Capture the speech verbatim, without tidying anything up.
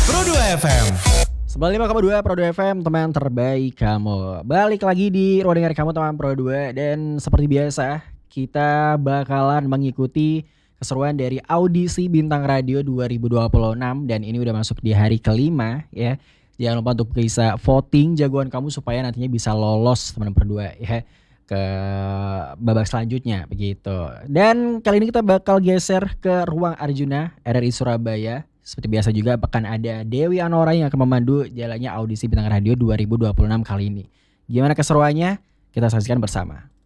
Pro dua F M. sembilan puluh lima koma dua Pro dua F M, teman terbaik kamu. Balik lagi di ruang dengar kamu teman Pro dua. Dan seperti biasa, kita bakalan mengikuti keseruan dari audisi Bintang Radio dua ribu dua puluh enam. Dan ini udah masuk di hari kelima ya. Jangan lupa untuk bisa voting jagoan kamu supaya nantinya bisa lolos teman Pro dua ya, ke babak selanjutnya begitu. Dan kali ini kita bakal geser ke ruang Arjuna R R I Surabaya. Seperti biasa juga akan ada Dewi Anora yang akan memandu jalannya audisi Bintang Radio dua ribu dua puluh enam kali ini. Gimana keseruannya? Kita saksikan bersama.